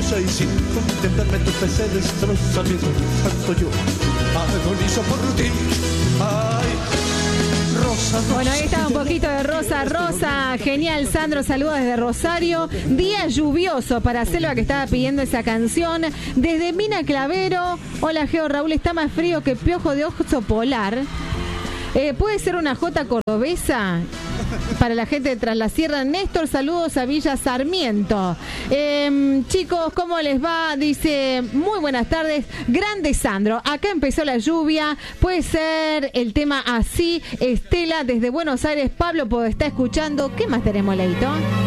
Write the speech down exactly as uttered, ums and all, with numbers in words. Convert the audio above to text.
causa y sin contemplarme tu fe se destroza mientras tanto yo agonizo por ti. Ay, Rosa, Rosa. Bueno, ahí está un poquito de Rosa Rosa. Genial, Sandro, saludos desde Rosario. Día lluvioso para Selva, que estaba pidiendo esa canción. Desde Mina Clavero. Hola, Geo, Raúl, está más frío que piojo de oso polar. Eh, ¿Puede ser una jota cordobesa? Para la gente de Tras la Sierra. Néstor, saludos a Villa Sarmiento. Eh, chicos, ¿cómo les va? Dice, muy buenas tardes. Grande Sandro, acá empezó la lluvia. Puede ser el tema así. Estela, desde Buenos Aires. Pablo está escuchando. ¿Qué más tenemos, Leito?